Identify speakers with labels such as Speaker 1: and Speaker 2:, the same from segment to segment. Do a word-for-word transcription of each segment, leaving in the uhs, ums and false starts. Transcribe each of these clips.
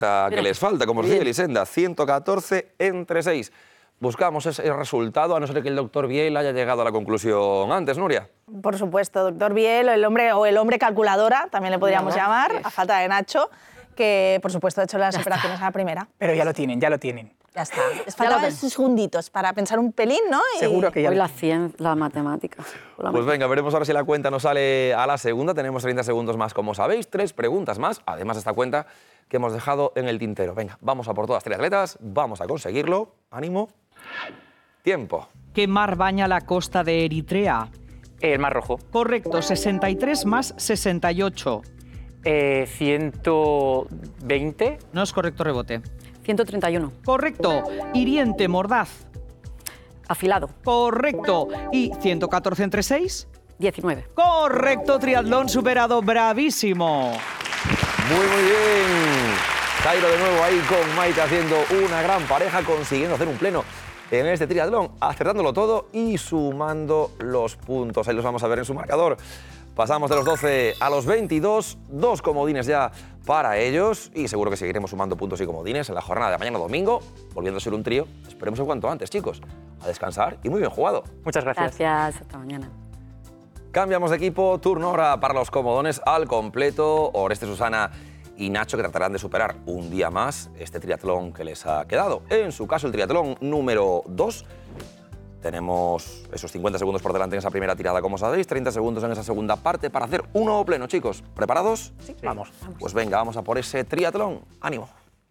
Speaker 1: que les falta, como decía Elisenda, ciento catorce entre seis. Buscamos ese resultado, a no ser que el doctor Biel haya llegado a la conclusión antes, Nuria.
Speaker 2: Por supuesto, doctor Biel, el hombre, o el hombre calculadora, también le podríamos no, llamar, es. a falta de Nacho, que por supuesto ha hecho las ya operaciones está. a la primera.
Speaker 3: Pero ya lo tienen, ya lo tienen.
Speaker 2: Ya está. Les faltaban esos segunditos para pensar un pelín, ¿no?
Speaker 3: Y... Seguro que ya.
Speaker 4: Hoy la ciencia, la matemática.
Speaker 1: La pues venga, veremos ahora si la cuenta nos sale a la segunda. Tenemos treinta segundos más, como sabéis, tres preguntas más, además de esta cuenta que hemos dejado en el tintero. Venga, vamos a por todas, triatletas, vamos a conseguirlo. Ánimo. Tiempo.
Speaker 5: ¿Qué mar baña la costa de Eritrea?
Speaker 3: El Mar Rojo.
Speaker 5: Correcto, sesenta y tres más sesenta y ocho.
Speaker 3: Eh, ciento veinte.
Speaker 5: No es correcto, rebote.
Speaker 4: ciento treinta y uno.
Speaker 5: Correcto. Hiriente, mordaz.
Speaker 4: Afilado.
Speaker 5: Correcto. ¿Y ciento catorce entre seis?
Speaker 4: diecinueve.
Speaker 5: Correcto, triatlón superado, bravísimo.
Speaker 1: Muy, muy bien. Cairo de nuevo ahí con Maite haciendo una gran pareja, consiguiendo hacer un pleno en este triatlón, acertándolo todo y sumando los puntos. Ahí los vamos a ver en su marcador. Pasamos de los doce a los veintidós, dos comodines ya para ellos y seguro que seguiremos sumando puntos y comodines en la jornada de mañana domingo, volviendo a ser un trío. Esperemos en cuanto antes, chicos. A descansar y muy bien jugado.
Speaker 3: Muchas gracias.
Speaker 4: Gracias, hasta mañana.
Speaker 1: Cambiamos de equipo, turno ahora para los comodones al completo. Oreste, Susana y Nacho, que tratarán de superar un día más este triatlón que les ha quedado. En su caso, el triatlón número dos. Tenemos esos cincuenta segundos por delante en esa primera tirada, como sabéis, treinta segundos en esa segunda parte para hacer un nuevo pleno, chicos. ¿Preparados?
Speaker 3: Sí. Vamos.
Speaker 1: Pues venga, vamos a por ese triatlón. ¡Ánimo!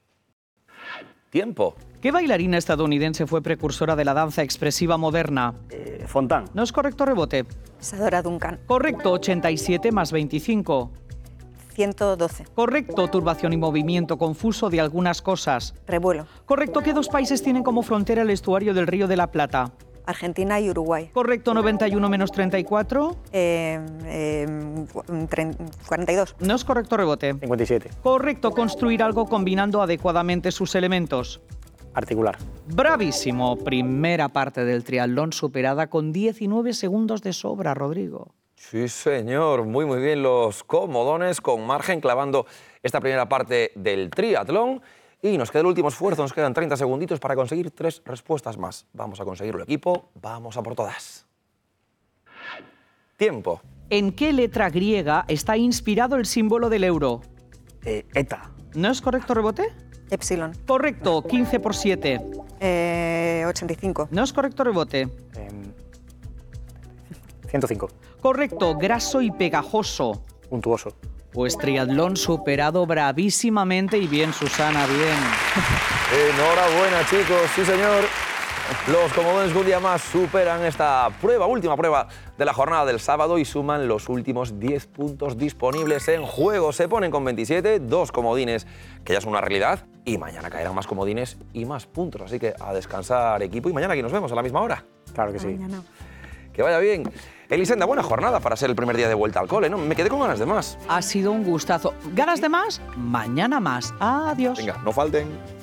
Speaker 1: Tiempo.
Speaker 5: ¿Qué bailarina estadounidense fue precursora de la danza expresiva moderna?
Speaker 6: Eh, Fontán.
Speaker 5: No es correcto, rebote.
Speaker 2: Isadora Duncan.
Speaker 5: Correcto, ochenta y siete más veinticinco.
Speaker 2: ciento doce.
Speaker 5: Correcto, turbación y movimiento confuso de algunas cosas.
Speaker 2: Revuelo.
Speaker 5: Correcto, ¿qué dos países tienen como frontera el estuario del Río de la Plata?
Speaker 2: Argentina y Uruguay.
Speaker 5: Correcto, noventa y uno menos treinta y cuatro.
Speaker 2: Eh, eh, cuarenta y dos.
Speaker 5: No es correcto, rebote.
Speaker 6: cincuenta y siete.
Speaker 5: Correcto, construir algo combinando adecuadamente sus elementos.
Speaker 6: Articular.
Speaker 5: Bravísimo. Primera parte del triatlón superada con diecinueve segundos de sobra, Rodrigo.
Speaker 1: Sí, señor. Muy, muy bien los comodones, con margen, clavando esta primera parte del triatlón. Y nos queda el último esfuerzo, nos quedan treinta segunditos para conseguir tres respuestas más. Vamos a conseguirlo, equipo, vamos a por todas. Tiempo.
Speaker 5: ¿En qué letra griega está inspirado el símbolo del euro?
Speaker 6: Eh, eta.
Speaker 5: ¿No es correcto, rebote?
Speaker 2: Epsilon.
Speaker 5: Correcto, quince por siete.
Speaker 2: Eh, ochenta y cinco.
Speaker 5: ¿No es correcto, rebote?
Speaker 6: Eh, ciento cinco.
Speaker 5: Correcto, graso y pegajoso.
Speaker 6: Untuoso.
Speaker 5: Pues triatlón superado bravísimamente y bien, Susana, bien.
Speaker 1: Enhorabuena, chicos, sí, señor. Los comodones un día más superan esta prueba, última prueba de la jornada del sábado y suman los últimos diez puntos disponibles en juego. Se ponen con veintisiete, dos comodines que ya son una realidad y mañana caerán más comodines y más puntos. Así que a descansar, equipo, y mañana aquí nos vemos a la misma hora.
Speaker 6: Claro que sí.
Speaker 2: Mañana.
Speaker 1: Que vaya bien. Elisenda, buena jornada para ser el primer día de vuelta al cole, ¿no? Me quedé con ganas de más.
Speaker 5: Ha sido un gustazo. ¿Ganas de más? Mañana más. Adiós.
Speaker 1: Venga, no falten.